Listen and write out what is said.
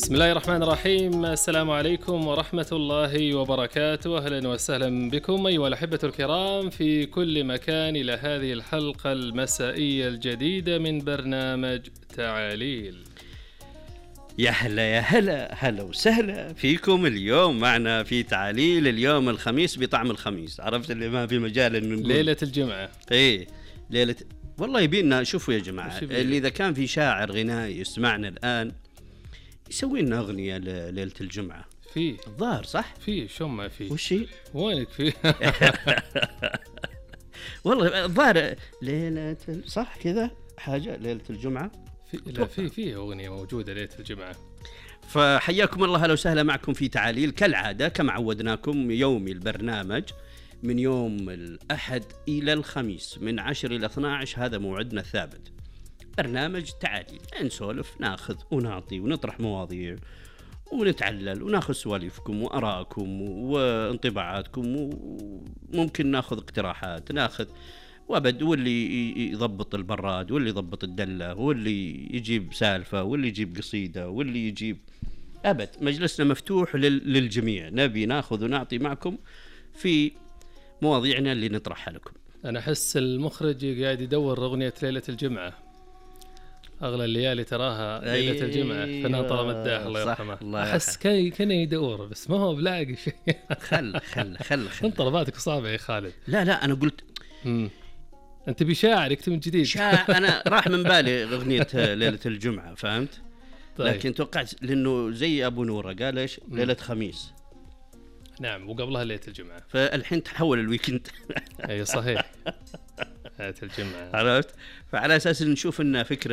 بسم الله الرحمن الرحيم. السلام عليكم ورحمة الله وبركاته. أهلا وسهلا بكم أيها الأحبة الكرام في كل مكان إلى هذه الحلقة المسائية الجديدة من برنامج تعاليل. يا هلا وسهلا فيكم. اليوم معنا في تعاليل اليوم الخميس بطعم الخميس. عرفت اللي ما في مجال إنه نقول ليلة الجمعة. إيه ليلة. والله يبينا شوفوا يا جماعة، اللي إذا كان في شاعر غنائي يسمعنا الآن يسوي لنا أغنية ليلة الجمعة. فيه الظاهر صح؟ فيه شو ما فيه؟ وشي؟ وينك فيه؟ والله الظاهر ليلة صح كذا حاجة ليلة الجمعة. لا فيه أغنية موجودة ليلة الجمعة. فحياكم الله، هلا وسهلا معكم في تعاليل كالعادة كما عودناكم يومي البرنامج من يوم الأحد إلى الخميس من 10 إلى 12. هذا موعدنا الثابت، برنامج تعاليل. نسولف ناخذ ونعطي ونطرح مواضيع ونتعلل وناخذ سواليفكم وآراءكم وانطباعاتكم، وممكن ناخذ اقتراحات، ناخذ وابد، واللي يضبط البراد واللي يضبط الدلة واللي يجيب سالفة واللي يجيب قصيدة واللي يجيب أبد. مجلسنا مفتوح للجميع. نبي ناخذ ونعطي معكم في مواضيعنا اللي نطرحها لكم. أنا أحس المخرج قاعد يدور أغنية ليلة الجمعة. أغلى الليالي تراها ليلة الجمعة. فنان طال مداح الله يرحمه. أحس كان يدور بس ما هو بلاقي شيء. خل انت طلباتك صعبة يا خالد. لا أنا قلت أنت بشاعر يكتب من جديد. أنا راح من بالي أغنية ليلة الجمعة، فهمت؟ طيب. لكن توقعت لأنه زي أبو نورة قال إيش ليلة خميس. نعم، وقبلها ليلة الجمعة. فالحين تحول الويكند. أي صحيح. ليلة الجمعة. عرفت؟ فعلى أساس نشوف لنا فكرة